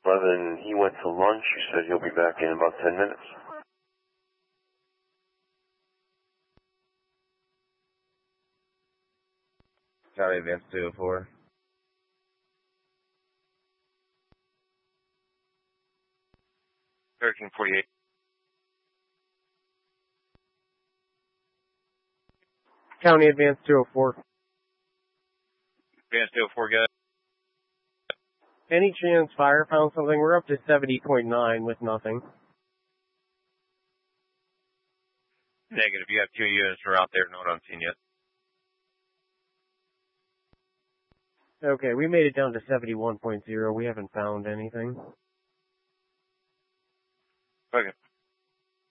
11, he went to lunch. He said he'll be back in about 10 minutes. County Advance 204. Hurricane 48. County Advance 204. Advance 204, go ahead. Any chance fire found something? We're up to 70.9 with nothing. Negative. You have 2 units from out there. No one unseen yet. Okay, we made it down to 71.0. We haven't found anything. Okay.